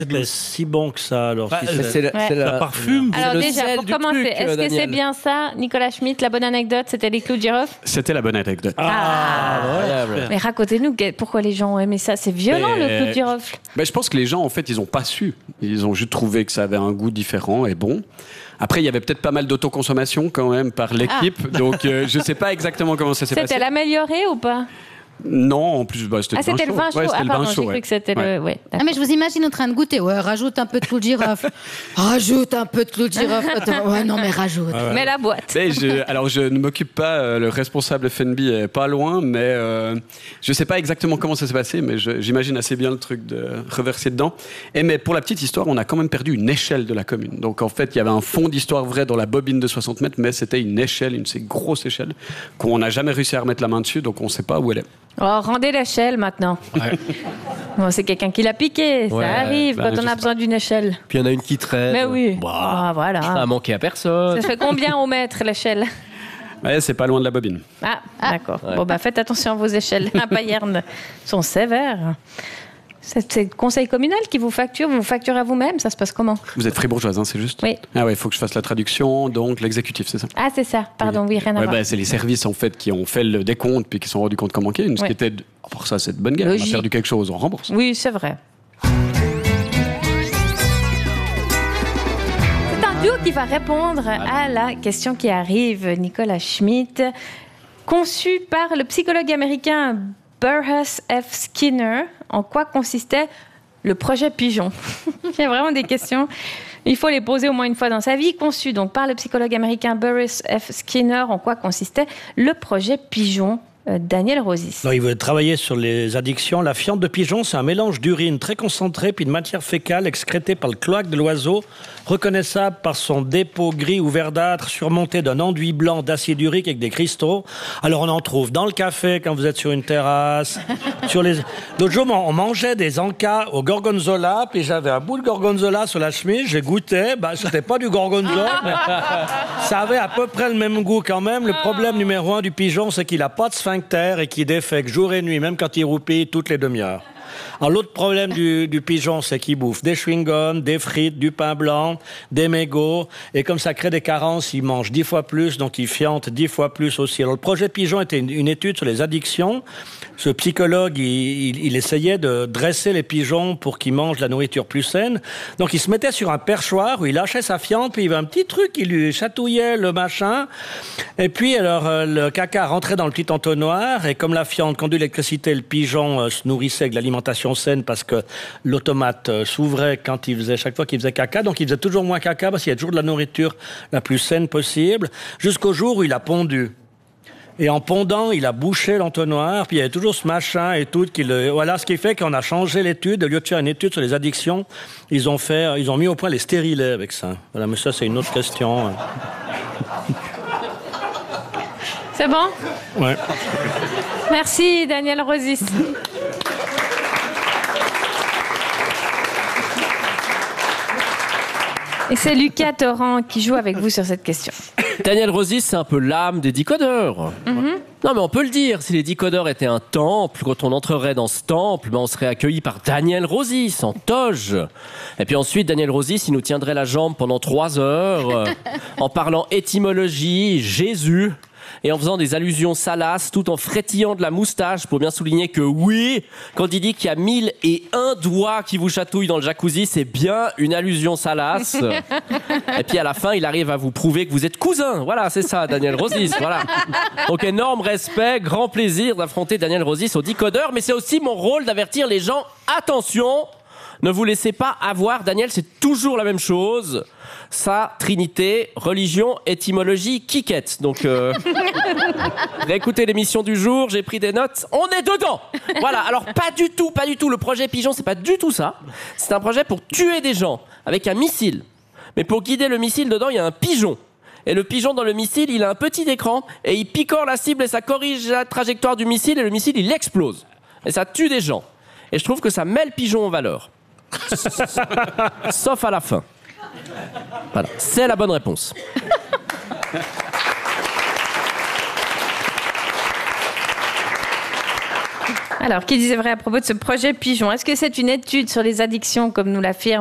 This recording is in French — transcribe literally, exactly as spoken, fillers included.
C'était si bon que ça, alors. Bah, si c'est, c'est, la, Ouais. c'est la, ça parfume. Alors le déjà, sel pour du commencer, truc, est-ce que Daniel. c'est bien ça, Nicolas Schmitt, la bonne anecdote, c'était les clous de girofle? C'était la bonne anecdote. Ah, Incroyable. Mais racontez-nous que- pourquoi les gens ont aimé ça. C'est violent, Mais- le clou de girofle. Ben, je pense que les gens, en fait, ils n'ont pas su. Ils ont juste trouvé que ça avait un goût différent et bon. Après, il y avait peut-être pas mal d'autoconsommation quand même par l'équipe. Donc, euh, je ne sais pas exactement comment ça s'est passé. C'était l'amélioré ou pas? Non, en plus, bah, c'était, Ah, le, vin c'était le vin chaud. Ouais, c'était Ah, le pardon, vin j'ai chaud. cru Ouais. que c'était Ouais. le. Ouais, Ah, mais je vous imagine en train de goûter. Ouais, rajoute un peu de clou de girofle. Rajoute un peu de clou de girofle. Attends, ouais, non, mais rajoute. Mais la boîte. Mais je, alors, je ne m'occupe pas, euh, le responsable F and B est pas loin, mais euh, je ne sais pas exactement comment ça s'est passé, mais je, j'imagine assez bien le truc de reverser dedans. Et mais pour la petite histoire, on a quand même perdu une échelle de la commune. Donc en fait, il y avait un fond d'histoire vrai dans la bobine de soixante mètres, mais c'était une échelle, une de ces grosses échelles, qu'on n'a jamais réussi à remettre la main dessus, donc on ne sait pas où elle est. Oh, rendez l'échelle maintenant. Ouais. Bon, c'est quelqu'un qui l'a piqué. Ça Ouais, arrive bah, quand je on a sais besoin d'une échelle. Puis il y en a une qui traîne. Mais oui. Bah, Ah, voilà. ça a manqué à personne. Ça fait combien au mètre l'échelle? Ouais, c'est pas loin de la bobine. Ah, d'accord. Bon, bah faites attention à vos échelles. À Bayern, sont sévères. C'est c'est le conseil communal qui vous facture, vous vous facturez à vous-même, ça se passe comment? Vous êtes fribourgeoise, hein, c'est juste? Oui. Ah ouais, il faut que je fasse la traduction, donc l'exécutif, c'est ça? Ah, c'est ça, pardon, oui, rien à Ouais, voir. bah, c'est les services en fait qui ont fait le décompte puis qui se sont rendus compte qu'on manquait. Ce Ouais. qui était, de- pour ça, c'est de bonne guerre. On Logique. a perdu quelque chose, on rembourse. Oui, c'est vrai. C'est un duo qui va répondre à la question qui arrive, Nicolas Schmitt. Conçu par le psychologue américain Burrhus F. Skinner, en quoi consistait le projet Pigeon? Il y a vraiment des questions. Il faut les poser au moins une fois dans sa vie. Conçu donc par le psychologue américain Burrhus F. Skinner, en quoi consistait le projet Pigeon? Euh, Daniel Rosis. Non, il veut travailler sur les addictions. La fiente de pigeon, c'est un mélange d'urine très concentré puis de matière fécale excrétée par le cloaque de l'oiseau, reconnaissable par son dépôt gris ou verdâtre surmonté d'un enduit blanc d'acide urique avec des cristaux. Alors on en trouve dans le café quand vous êtes sur une terrasse. sur les... L'autre jour, on mangeait des encas au gorgonzola, puis j'avais un bout de gorgonzola sur la chemise, j'ai goûté, bah, c'était pas du gorgonzola, mais ça avait à peu près le même goût quand même. Le problème numéro un du pigeon, c'est qu'il a pas de sphincter et qui défèque jour et nuit, même quand il roupille toutes les demi-heures. Alors, l'autre problème du, du pigeon, c'est qu'il bouffe des chewing-gums, des frites, du pain blanc, des mégots, et comme ça crée des carences, il mange dix fois plus, donc il fiente dix fois plus aussi. Alors, le projet Pigeon était une, une étude sur les addictions. Ce psychologue, il, il, il essayait de dresser les pigeons pour qu'ils mangent la nourriture plus saine. Donc, il se mettait sur un perchoir où il lâchait sa fiente, puis il y avait un petit truc qui lui chatouillait le machin. Et puis, alors, euh, le caca rentrait dans le petit entonnoir, et comme la fiente conduit l'électricité, le pigeon euh, se nourrissait avec l'alimentation saine parce que l'automate euh, s'ouvrait quand il faisait, chaque fois qu'il faisait caca. Donc, il faisait toujours moins caca parce qu'il y a toujours de la nourriture la plus saine possible, jusqu'au jour où il a pondu. Et en pondant, il a bouché l'entonnoir, puis il y avait toujours ce machin et tout. Qui le... Voilà ce qui fait qu'on a changé l'étude. Au lieu de faire une étude sur les addictions, ils ont, fait, ils ont mis au point les stérilets avec ça. Voilà, mais ça, c'est une autre question. C'est bon? Ouais. Merci, Daniel Rosis. Et c'est Lucas Torrent qui joue avec vous sur cette question. Daniel Rosis, c'est un peu l'âme des décodeurs. Mm-hmm. Non, mais on peut le dire. Si les décodeurs étaient un temple, quand on entrerait dans ce temple, ben on serait accueilli par Daniel Rosis en toge. Et puis ensuite, Daniel Rosis, il nous tiendrait la jambe pendant trois heures, euh, en parlant étymologie, Jésus, et en faisant des allusions salaces, tout en frétillant de la moustache pour bien souligner que oui, quand il dit qu'il y a mille et un doigts qui vous chatouillent dans le jacuzzi, c'est bien une allusion salace. Et puis à la fin, il arrive à vous prouver que vous êtes cousins. Voilà, c'est ça, Daniel Rosis. Voilà. Donc énorme respect, grand plaisir d'affronter Daniel Rosis au décodeur, mais c'est aussi mon rôle d'avertir les gens. Attention, ne vous laissez pas avoir. Daniel, c'est toujours la même chose. Ça, trinité, religion, étymologie, quiquette. Donc, euh, réécoutez l'émission du jour, j'ai pris des notes, on est dedans. Voilà, alors pas du tout, pas du tout. Le projet Pigeon, c'est pas du tout ça. C'est un projet pour tuer des gens avec un missile. Mais pour guider le missile, dedans, il y a un pigeon. Et le pigeon dans le missile, il a un petit écran et il picore la cible et ça corrige la trajectoire du missile et le missile, il explose. Et ça tue des gens. Et je trouve que ça met le pigeon en valeur. Sauf à la fin. Voilà, c'est la bonne réponse. Alors, qui disait vrai à propos de ce projet pigeon? Est-ce que c'est une étude sur les addictions, comme nous l'affirme